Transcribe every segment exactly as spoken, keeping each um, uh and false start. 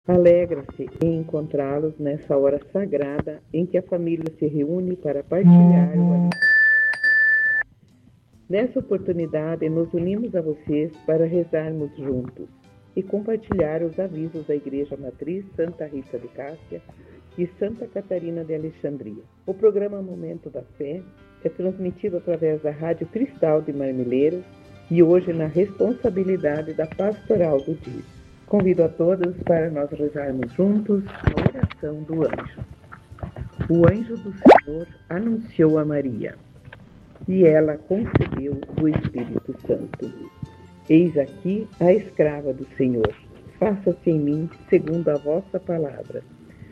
Alegra-se em encontrá-los nessa hora sagrada em que a família se reúne para partilhar o alimento. Nessa oportunidade, nos unimos a vocês para rezarmos juntos e compartilhar os avisos da Igreja Matriz Santa Rita de Cássia e Santa Catarina de Alexandria. O programa Momento da Fé é transmitido através da Rádio Cristal de Marmeleiro e hoje na responsabilidade da Pastoral do Dia. Convido a todos para nós rezarmos juntos a oração do anjo. O anjo do Senhor anunciou a Maria, e ela concebeu o Espírito Santo. Eis aqui a escrava do Senhor, faça-se em mim segundo a vossa palavra.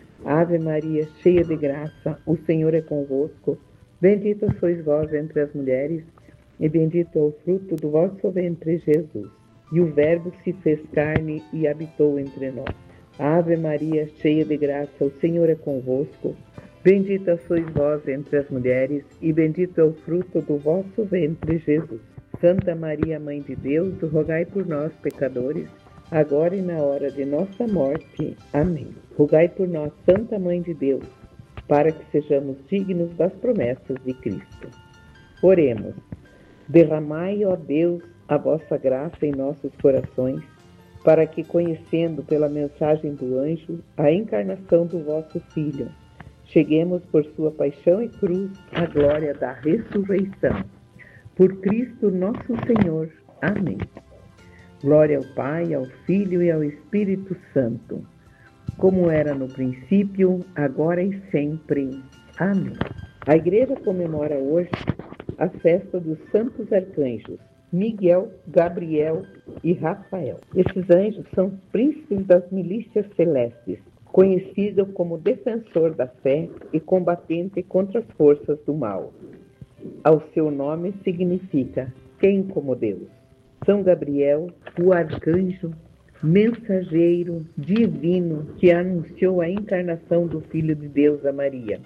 Ave Maria, cheia de graça, o Senhor é convosco. Bendita sois vós entre as mulheres, e bendito é o fruto do vosso ventre, Jesus. E o Verbo se fez carne e habitou entre nós. Ave Maria, cheia de graça, o Senhor é convosco. Bendita sois vós entre as mulheres, e bendito é o fruto do vosso ventre, Jesus. Santa Maria, Mãe de Deus, rogai por nós, pecadores, agora e na hora de nossa morte. Amém. Rogai por nós, Santa Mãe de Deus, para que sejamos dignos das promessas de Cristo. Oremos. Derramai, ó Deus, a vossa graça em nossos corações, para que, conhecendo pela mensagem do anjo a encarnação do vosso Filho, cheguemos por sua paixão e cruz à glória da ressurreição. Por Cristo nosso Senhor. Amém. Glória ao Pai, ao Filho e ao Espírito Santo, como era no princípio, agora e sempre. Amém. A Igreja comemora hoje a festa dos santos arcanjos, Miguel, Gabriel e Rafael. Esses anjos são príncipes das milícias celestes, conhecido como defensor da fé e combatente contra as forças do mal. Ao seu nome significa quem como Deus. São Gabriel, o arcanjo, mensageiro divino que anunciou a encarnação do Filho de Deus a Maria.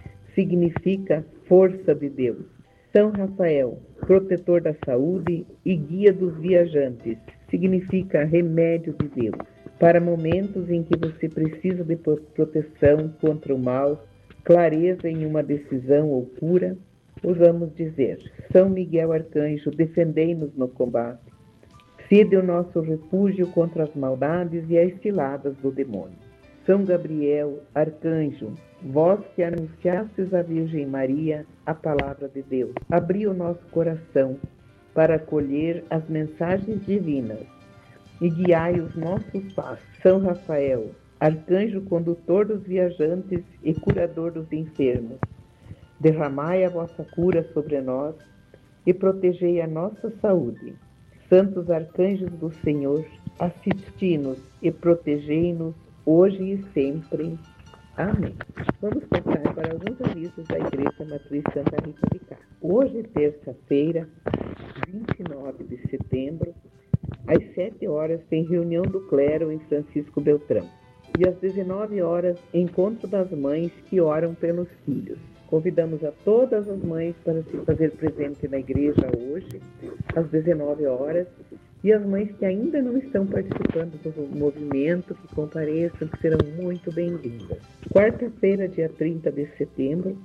Significa força de Deus. São Rafael, protetor da saúde e guia dos viajantes. Significa remédio de Deus. Para momentos em que você precisa de proteção contra o mal, clareza em uma decisão ou cura, ousamos dizer: São Miguel Arcanjo, defendei-nos no combate. Sede o nosso refúgio contra as maldades e as ciladas do demônio. São Gabriel, Arcanjo, vós que anunciastes à Virgem Maria a palavra de Deus, abri o nosso coração para acolher as mensagens divinas e guiai os nossos passos. São Rafael, arcanjo condutor dos viajantes e curador dos enfermos, derramai a vossa cura sobre nós e protegei a nossa saúde. Santos arcanjos do Senhor, assisti-nos e protegei-nos hoje e sempre. Amém. Vamos passar para alguns avisos da Igreja Matriz Santa Rita de Cássia. Hoje, terça-feira, vinte e nove de setembro, às sete horas, tem reunião do clero em Francisco Beltrão. E às dezenove horas, encontro das mães que oram pelos filhos. Convidamos a todas as mães para se fazer presente na igreja hoje, às dezenove horas, e as mães que ainda não estão participando do movimento, que compareçam, que serão muito bem-vindas. Quarta-feira, dia trinta de setembro,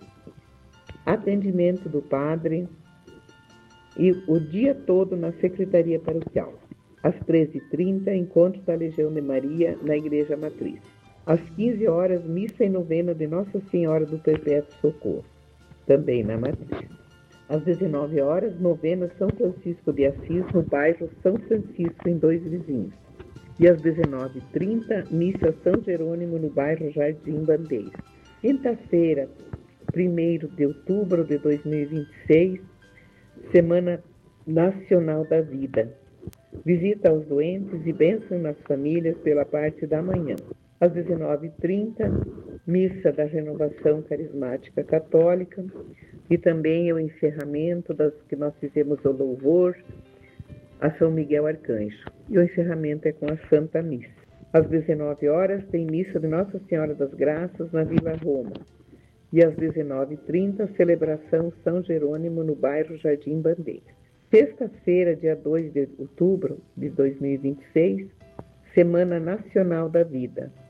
atendimento do padre e o dia todo na Secretaria Paroquial. Às treze e trinta, encontro da Legião de Maria na Igreja Matriz. Às quinze horas, missa e novena de Nossa Senhora do Perpétuo Socorro, também na Matriz. Às dezenove horas, novena São Francisco de Assis, no bairro São Francisco, em Dois Vizinhos. E às dezenove e trinta, missa São Jerônimo, no bairro Jardim Bandeira. Quinta-feira, primeiro de outubro de dois mil e vinte e seis, Semana Nacional da Vida. Visita aos doentes e bênção nas famílias pela parte da manhã. Às dezenove e trinta, missa da Renovação Carismática Católica e também o encerramento das que nós fizemos o louvor a São Miguel Arcanjo. E o encerramento é com a Santa Missa. Às dezenove horas, tem missa de Nossa Senhora das Graças na Vila Roma. E às dezenove e trinta, celebração São Jerônimo no bairro Jardim Bandeira. Sexta-feira, dia dois de outubro de dois mil e vinte e seis, Semana Nacional da Vida.